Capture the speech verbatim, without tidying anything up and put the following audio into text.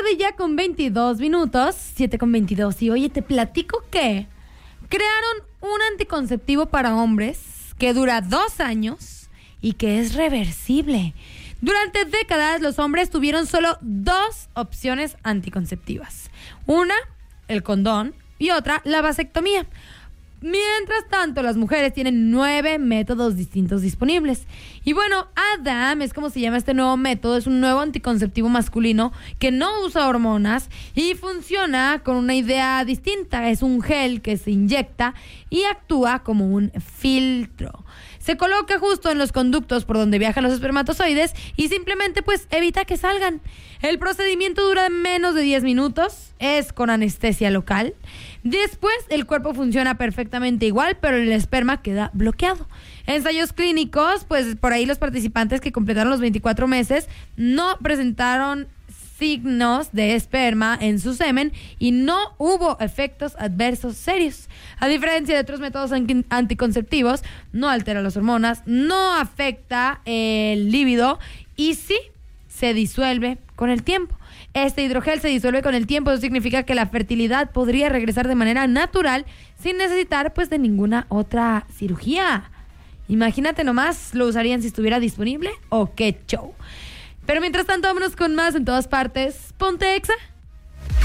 tarde ya con veintidós minutos, siete con veintidós. Y oye, te platico que crearon un anticonceptivo para hombres que dura dos años y que es reversible. Durante décadas los hombres tuvieron solo dos opciones anticonceptivas. Una, el condón, y otra, la vasectomía. Mientras tanto, las mujeres tienen nueve métodos distintos disponibles. Y bueno, Adam es como se llama este nuevo método. Es un nuevo anticonceptivo masculino que no usa hormonas y funciona con una idea distinta. Es un gel que se inyecta y actúa como un filtro. Se coloca justo en los conductos por donde viajan los espermatozoides y simplemente pues evita que salgan. El procedimiento dura menos de diez minutos, es con anestesia local. Después el cuerpo funciona perfectamente igual, pero el esperma queda bloqueado. Ensayos clínicos, pues por ahí los participantes que completaron los veinticuatro meses no presentaron signos de esperma en su semen y no hubo efectos adversos serios. A diferencia de otros métodos anticonceptivos, no altera las hormonas, no afecta el líbido y sí se disuelve con el tiempo. Este hidrogel se disuelve con el tiempo, eso significa que la fertilidad podría regresar de manera natural sin necesitar pues de ninguna otra cirugía. Imagínate nomás, ¿lo usarían si estuviera disponible? ¿O qué show? Pero mientras tanto, vámonos con más en todas partes. Ponte Exa.